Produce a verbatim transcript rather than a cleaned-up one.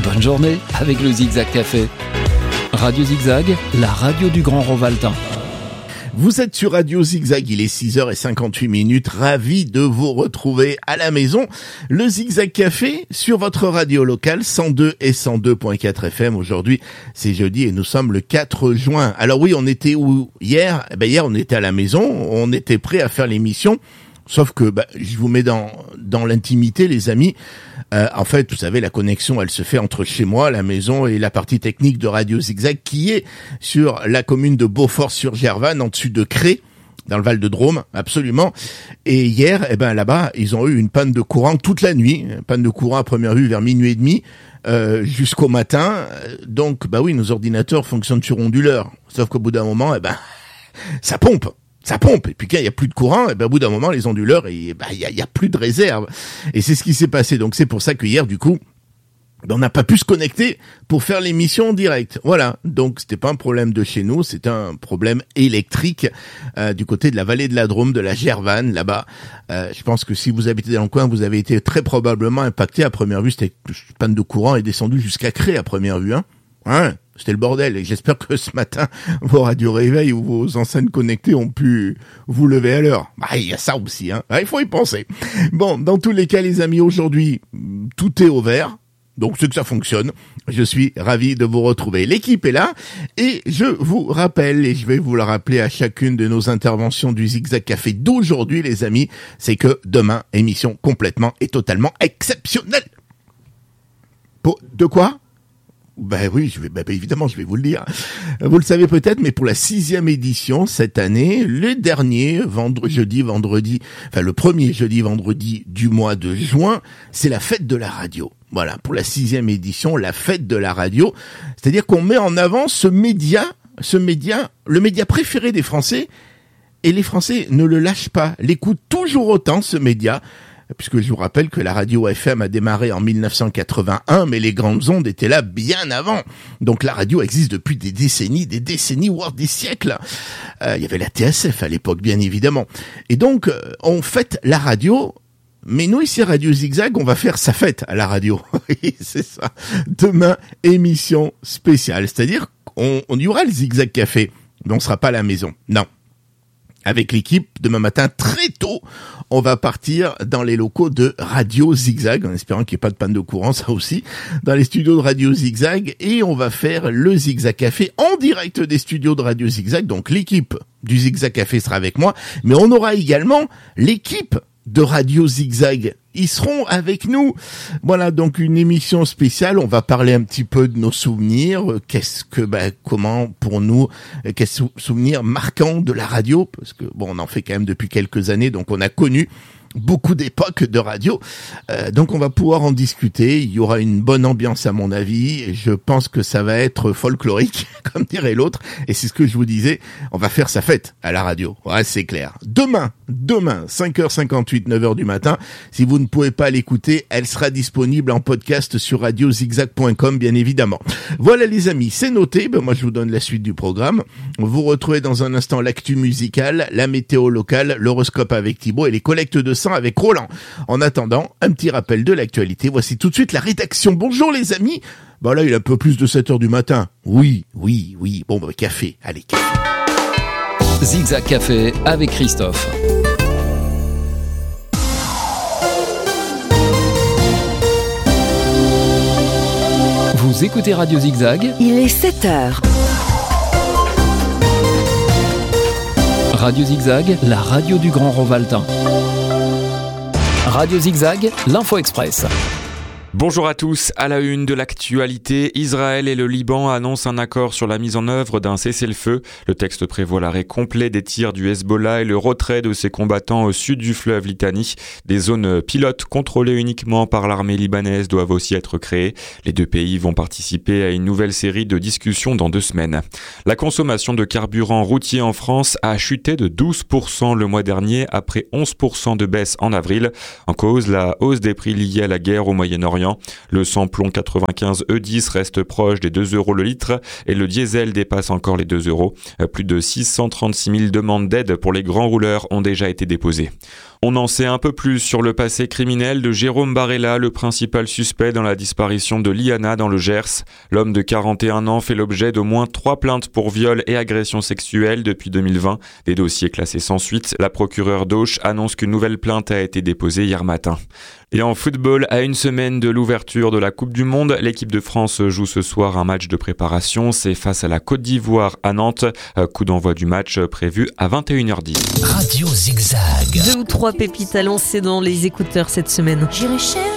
bonne journée avec le Zigzag Café. Radio Zigzag, la radio du Grand Rovaltain. Vous êtes sur Radio Zigzag, il est six heures cinquante-huit minutes, ravi de vous retrouver à la maison. Le Zigzag Café sur votre radio locale cent deux et cent deux virgule quatre F M. Aujourd'hui, c'est jeudi et nous sommes le quatre juin. Alors oui, on était où hier? Eh ben hier, on était à la maison, on était prêt à faire l'émission. Sauf que bah, je vous mets dans dans l'intimité, les amis. Euh, en fait, vous savez, la connexion, elle se fait entre chez moi, la maison et la partie technique de Radio Zigzag, qui est sur la commune de Beaufort-sur-Gervanne, en dessus de Cré, dans le Val-de-Drôme, absolument. Et hier, eh ben là-bas, ils ont eu une panne de courant toute la nuit, une panne de courant à première vue vers minuit et demi, euh, jusqu'au matin. Donc, bah oui, nos ordinateurs fonctionnent sur onduleur. Sauf qu'au bout d'un moment, eh ben, ça pompe. Ça pompe, et puis quand il y a plus de courant, et ben au bout d'un moment les onduleurs, il ben, y, a, y a plus de réserve, et c'est ce qui s'est passé. Donc c'est pour ça que hier du coup, ben, on n'a pas pu se connecter pour faire l'émission en direct. Voilà, donc c'était pas un problème de chez nous, c'était un problème électrique euh, du côté de la vallée de la Drôme, de la Gervanne là-bas. Euh, je pense que si vous habitez dans le coin, vous avez été très probablement impacté à première vue. C'était panne de courant et descendu jusqu'à Cré à première vue, hein. Hein, c'était le bordel, et j'espère que ce matin, vos radios réveil ou vos enceintes connectées ont pu vous lever à l'heure. Bah, il y a ça aussi, hein. Ah, il faut y penser. Bon, dans tous les cas, les amis, aujourd'hui, tout est au vert. Donc, c'est que ça fonctionne. Je suis ravi de vous retrouver. L'équipe est là, et je vous rappelle, et je vais vous le rappeler à chacune de nos interventions du Zigzag Café d'aujourd'hui, les amis, c'est que demain, émission complètement et totalement exceptionnelle. Pour, de quoi? Ben oui, je vais, ben évidemment, je vais vous le dire. Vous le savez peut-être, mais pour la sixième édition cette année, le dernier vendredi, jeudi, vendredi, enfin le premier jeudi, vendredi du mois de juin, c'est la fête de la radio. Voilà, pour la sixième édition, la fête de la radio. C'est-à-dire qu'on met en avant ce média, ce média, le média préféré des Français, et les Français ne le lâchent pas, l'écoutent toujours autant, ce média. Puisque je vous rappelle que la radio F M a démarré en dix-neuf cent quatre-vingt-un, mais les grandes ondes étaient là bien avant. Donc la radio existe depuis des décennies, des décennies, voire des siècles. Euh, il y avait la T S F à l'époque, bien évidemment. Et donc, euh, on fête la radio, mais nous, ici, Radio Zigzag, on va faire sa fête à la radio. C'est ça. Demain, émission spéciale. C'est-à-dire qu'on on y aura le Zigzag Café, mais on sera pas à la maison. Non. Avec l'équipe, demain matin, très tôt, on va partir dans les locaux de Radio Zigzag, en espérant qu'il n'y ait pas de panne de courant, ça aussi, dans les studios de Radio Zigzag, et on va faire le Zigzag Café en direct des studios de Radio Zigzag. Donc l'équipe du Zigzag Café sera avec moi, mais on aura également l'équipe de Radio Zigzag. Ils seront avec nous. Voilà, donc une émission spéciale. On va parler un petit peu de nos souvenirs. Qu'est-ce que, bah, comment pour nous, qu'est-ce souvenirs marquants de la radio? Parce que bon, on en fait quand même depuis quelques années, donc on a connu beaucoup d'époques de radio. Euh, donc on va pouvoir en discuter. Il y aura une bonne ambiance à mon avis. Je pense que ça va être folklorique, comme dirait l'autre. Et c'est ce que je vous disais. On va faire sa fête à la radio. Ouais, c'est clair. Demain, demain, cinq heures cinquante-huit, neuf heures du matin. Si vous ne pouvez pas l'écouter, elle sera disponible en podcast sur radio zigzag point com, bien évidemment. Voilà les amis, c'est noté. Ben, moi je vous donne la suite du programme. Vous retrouvez dans un instant l'actu musicale, la météo locale, l'horoscope avec Thibaut et les collectes de avec Roland. En attendant, un petit rappel de l'actualité. Voici tout de suite la rédaction. Bonjour les amis. Bah là, il est un peu plus de sept heures du matin. Oui, oui, oui. Bon, bah, café. Allez, café. Zigzag Café avec Christophe. Vous écoutez Radio Zigzag. Il est sept heures. Radio Zigzag, la radio du Grand Rovaltain. Radio Zigzag, l'Info Express. Bonjour à tous, à la une de l'actualité, Israël et le Liban annoncent un accord sur la mise en œuvre d'un cessez-le-feu. Le texte prévoit l'arrêt complet des tirs du Hezbollah et le retrait de ses combattants au sud du fleuve Litani. Des zones pilotes contrôlées uniquement par l'armée libanaise doivent aussi être créées. Les deux pays vont participer à une nouvelle série de discussions dans deux semaines. La consommation de carburant routier en France a chuté de douze pour cent le mois dernier après onze pour cent de baisse en avril. En cause, la hausse des prix liés à la guerre au Moyen-Orient. Le samplon quatre-vingt-quinze E dix reste proche des deux euros le litre et le diesel dépasse encore les deux euros. Plus de six cent trente-six mille demandes d'aide pour les grands rouleurs ont déjà été déposées. On en sait un peu plus sur le passé criminel de Jérôme Barella, le principal suspect dans la disparition de Liana dans le Gers. L'homme de quarante et un ans fait l'objet d'au moins trois plaintes pour viol et agression sexuelle depuis deux mille vingt. Des dossiers classés sans suite. La procureure d'Auch annonce qu'une nouvelle plainte a été déposée hier matin. Et en football, à une semaine de l'ouverture de la Coupe du Monde, l'équipe de France joue ce soir un match de préparation. C'est face à la Côte d'Ivoire à Nantes. Coup d'envoi du match prévu à vingt et une heures dix. Radio Zigzag. Deux ou trois pépites à lancer dans les écouteurs cette semaine. J'irai chercher